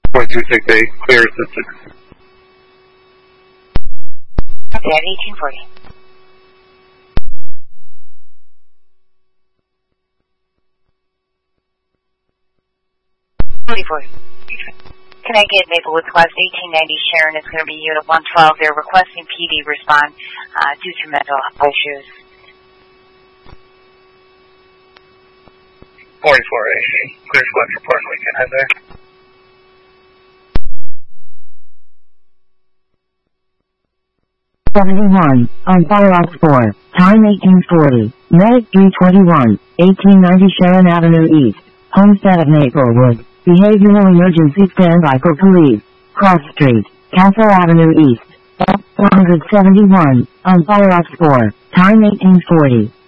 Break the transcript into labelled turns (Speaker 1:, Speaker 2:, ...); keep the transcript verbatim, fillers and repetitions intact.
Speaker 1: Point two six eight, clear assistance.
Speaker 2: Okay, at eighteen forty. forty-four. Can I get Maplewood West eighteen ninety Sharon? It's going to be Unit one twelve. They're requesting P D respond uh, due to mental health issues.
Speaker 1: forty-four A, clear squad report, we can head there.
Speaker 3: seventy-one, on Firefox four, time eighteen forty, Medic three twenty-one, eighteen ninety Sharon Avenue East, Homestead of Maplewood, behavioral emergency standby for police, Cross Street, Castle Avenue East, one seventy-one, on Firefox four, time eighteen forty.